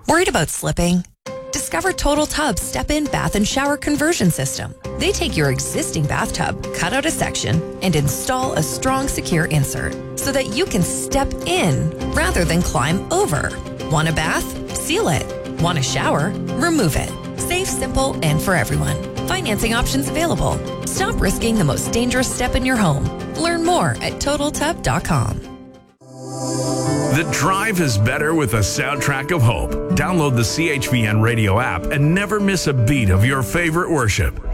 Worried about slipping? Discover Total Tub's step-in bath and shower conversion system. They take your existing bathtub, cut out a section, and install a strong, secure insert so that you can step in rather than climb over. Want a bath? Seal it. Want a shower? Remove it. Safe, simple, and for everyone. Financing options available. Stop risking the most dangerous step in your home. Learn more at TotalTub.com. The drive is better with a soundtrack of hope. Download the CHVN radio app and never miss a beat of your favorite worship.